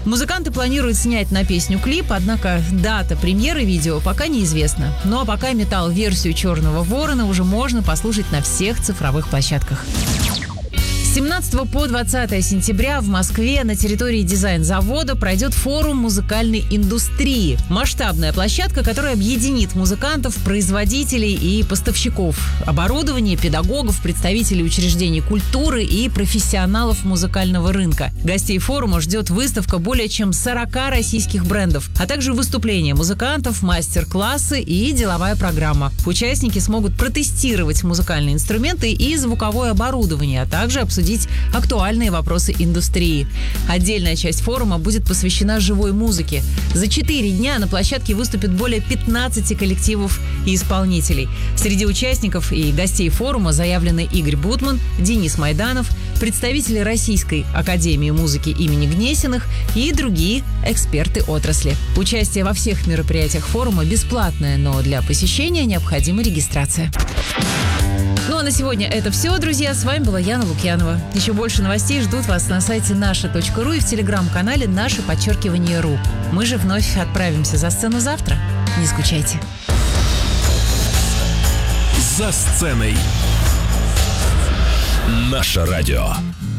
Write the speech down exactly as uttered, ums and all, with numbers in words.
Музыканты планируют снять на песню клип, однако дата премьеры видео пока неизвестна. Ну а пока металл-версию «Черного ворона» уже можно послушать на всех цифровых площадках. С семнадцатого по двадцатое сентября в Москве на территории дизайн-завода пройдет форум музыкальной индустрии. Масштабная площадка, которая объединит музыкантов, производителей и поставщиков оборудования, педагогов, представителей учреждений культуры и профессионалов музыкального рынка. Гостей форума ждет выставка более чем сорока российских брендов, а также выступления музыкантов, мастер-классы и деловая программа. Участники смогут протестировать музыкальные инструменты и звуковое оборудование, а также обсудить актуальные вопросы индустрии. Отдельная часть форума будет посвящена живой музыке. За четыре дня на площадке выступит более пятнадцати коллективов и исполнителей. Среди участников и гостей форума заявлены Игорь Бутман, Денис Майданов, представители Российской академии музыки имени Гнесиных и другие эксперты отрасли. Участие во всех мероприятиях форума бесплатное, но для посещения необходима регистрация. Ну а на сегодня это все, друзья. С вами была Яна Лукьянова. Еще больше новостей ждут вас на сайте наша точка ру и в телеграм-канале «Наше подчеркивание РУ». Мы же вновь отправимся за сцену завтра. Не скучайте. За сценой. Наше радио.